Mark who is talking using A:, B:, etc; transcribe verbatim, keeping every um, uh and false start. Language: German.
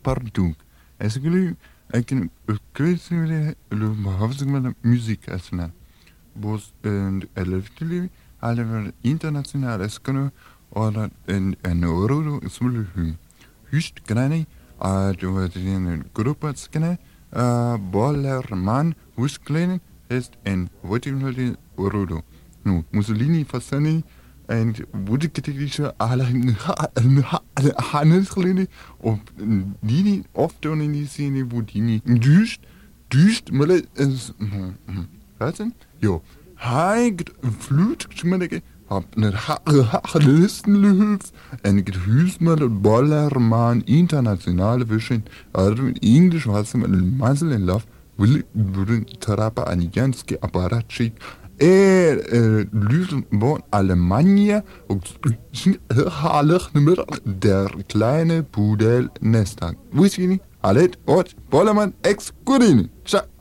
A: pardon. Est-ce que le, avec une, que c'est le, le, le, musique, est-ce que, bos, en, elefantli, alle international, est-ce que, oder, en, en, euro, smule, hust, grani, a, du, in, gruppe, skene, a, Bollermann, husklein, ist en, wat je euro. Nu, Mussolini, Fassani, en wurde geteknische alle Hannesgelinde op die oft in die Szene, wo die düst, düst, mal es, was denn? Jo, heigt, flut, schmecke, hab ne Hachlistenlöf, en gehüst mal Bollermann, internationale Wischen, also in Englisch, was man in Masel in Love, will, würde Trapa an Janske Apparat schick, er lysen von Alemannia und der kleine Pudel Nestag. Wusste ich nicht? Allet, Ort, Bollermann, ex Gurini. Ciao.